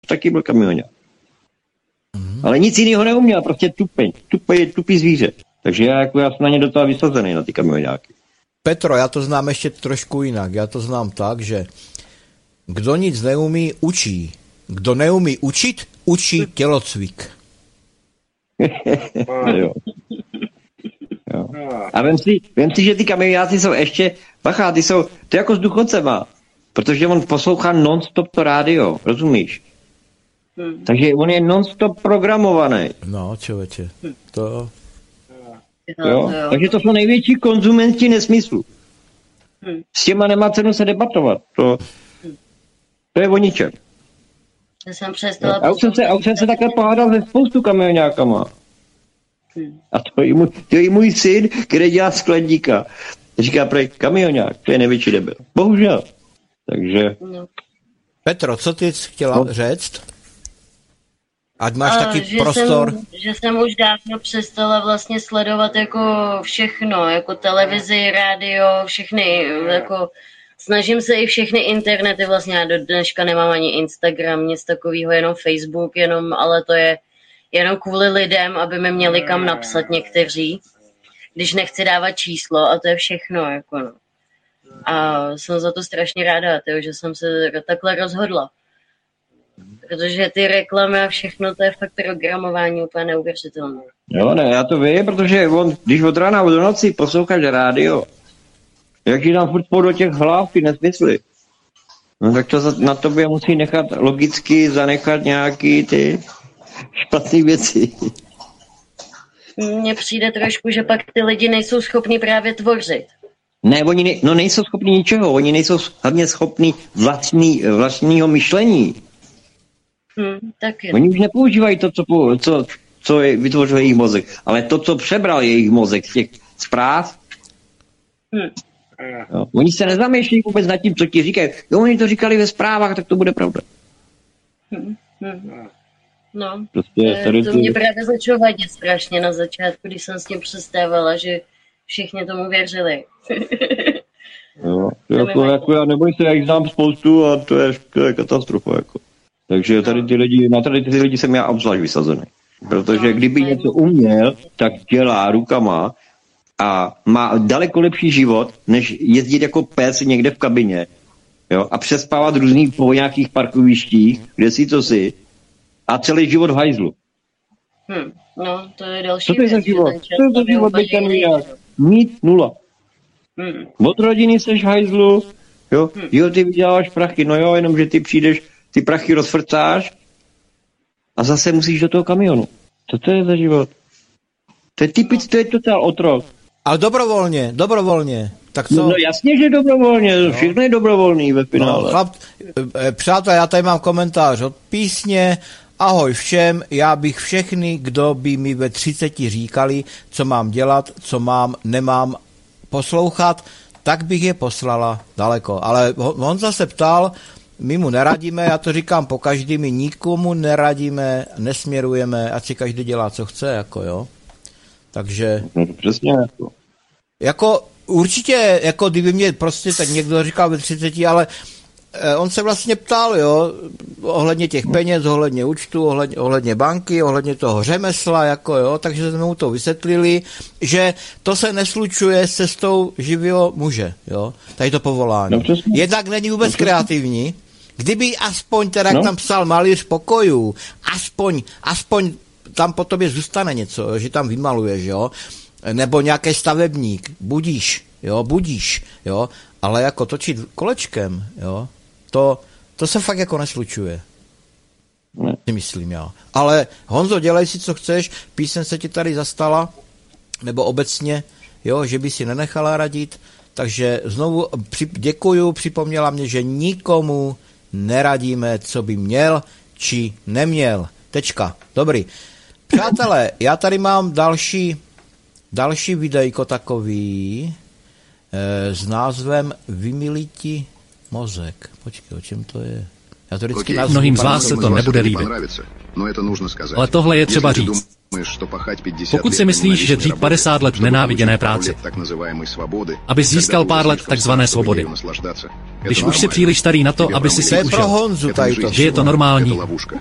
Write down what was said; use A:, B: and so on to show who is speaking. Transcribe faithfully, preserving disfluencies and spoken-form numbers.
A: taky byl kamionák. Mm. Ale nic jiného neuměl, prostě tupý, tupý, tupý zvíře. Takže já, jako já jsem na ně do toho vysazený, na ty kamionáky.
B: Petro, já to znám ještě trošku jinak. Já to znám tak, že kdo nic neumí, učí. Kdo neumí učit, učí tělocvik.
A: Jo. Jo. A vem si, vem si, že ty kamionáci jsou ještě, bacha, ty jsou, to jako s důchodcema, protože on poslouchá non-stop to rádio, rozumíš? Hmm. Takže on je non-stop programovaný.
B: No, člověče, to...
A: Jo? Takže to jsou největší konzumenti nesmyslu. Hmm. S těma nemá cenu se debatovat. To, to je o ničem.
C: Jsem přestala...
A: A už jsem se, a už jsem se takhle pohádal se spoustu kamionákama. Hmm. A to je, můj, to je můj syn, který dělá skladníka. Říká prej, kamionák, to je největší debil. Bohužel. Takže...
C: No.
B: Petro, co ty jsi chtěla no. říct? Ať máš
C: a,
B: taky
C: že
B: prostor.
C: Jsem, že jsem už dávno přestala vlastně sledovat jako všechno, jako televizi, rádio, všechny, jako snažím se i všechny internety vlastně, já do dneška nemám ani Instagram, nic takového, jenom Facebook, jenom, ale to je jenom kvůli lidem, aby mi měli kam napsat někteří, když nechci dávat číslo a to je všechno, jako no. A jsem za to strašně ráda, tyjo, že jsem se takhle rozhodla. Protože ty reklamy a všechno, to je fakt programování úplně neuvěřitelné.
A: Jo, ne, já to vím, protože on, když od rána do noci posloucháš rádio, jak ti tam furt spolu do těch hlav ty nesmysly, no tak to na tobě musí nechat logicky zanechat nějaký ty špatné věci.
C: Mně přijde trošku, že pak ty lidi nejsou schopní právě tvořit.
A: Ne, oni ne, no nejsou schopní ničeho, oni nejsou hlavně schopní vlastní, vlastního myšlení.
C: Hmm, taky.
A: Oni už nepoužívají to, co, co, co vytvořil jejich mozek, ale to, co přebral jejich mozek z těch zpráv. Hmm. Jo. Oni se nezamýšlí vůbec nad tím, co ti říkají. Jo, oni to říkali ve zprávách, tak to bude pravda.
C: Hmm. Hmm. No,
A: prostě,
C: to, to mě právě začalo vadit strašně na začátku, když jsem s tím přestávala, že všichni tomu věřili.
A: Jo, jako, jako já neboj se, já jich znám spoustu a to je, to je katastrofa. Jako. Takže tady ty lidi, na tady ty lidi jsem já obzvlášť vysazený. Protože no, kdyby něco uměl, tak dělá rukama a má daleko lepší život, než jezdit jako pes někde v kabině, jo, a přespávat různých po nějakých parkovištích, kde si to si, a celý život v hajzlu.
C: Hmm, no, to je další
A: Co to je za život? Co je za život, byť ten miliard? Mít nula. Hmm. Od rodiny seš v hajzlu, jo, hmm. jo, ty vyděláváš prachy, no jo, jenom, že ty přijdeš, ty prachy rozfrcáš a zase musíš do toho kamionu. Co to je za život? To je typický, to je totál otrok.
B: Ale dobrovolně, dobrovolně. Tak co?
A: No jasně, že dobrovolně, no. Všechno je dobrovolný ve finále.
B: No, chlap, přátelé, já tady mám komentář od Písně. Ahoj všem, já bych všechny, kdo by mi ve třiceti říkali, co mám dělat, co mám, nemám poslouchat, tak bych je poslala daleko. Ale on zase ptal, my mu neradíme, já to říkám po každý, my nikomu neradíme, nesměrujeme, ať si každý dělá, co chce, jako jo. Takže...
A: No, přesně jako.
B: Jako určitě, jako kdyby mě prostě tak někdo říkal ve třiceti, ale on se vlastně ptal, jo, ohledně těch peněz, ohledně účtu, ohledně, ohledně banky, ohledně toho řemesla, jako jo, takže jsme mu to vysvětlili, že to se neslučuje s cestou živého muže, jo, tady to povolání. No, jednak není vůbec no, kreativní, kdyby aspoň, teda jak no. tam psal malíř pokojů, aspoň, aspoň tam po tobě zůstane něco, že tam vymaluješ, jo, nebo nějaký stavebník, budíš, jo, budíš, jo, ale jako točit kolečkem, jo, to, to se fakt jako neslučuje. Ne. Myslím já. Ale Honzo, dělej si, co chceš, píseň se ti tady zastala, nebo obecně, jo, že by si nenechala radit, takže znovu při, děkuju, připomněla mě, že nikomu neradíme, co by měl, či neměl. Tečka. Dobrý. Přátelé, já tady mám další, další videjko takový, s názvem Vymiliti mozek. Počkej, o čem to je? Já to vždycky nazvu.
D: Mnohým z vás se to nebude líbit. Ale tohle je třeba říct. Pokud si myslíš, že dřít padesát let nenáviděné práci, aby získal pár let takzvané svobody, když už si příliš starý na to, aby si si užil, že je to normální,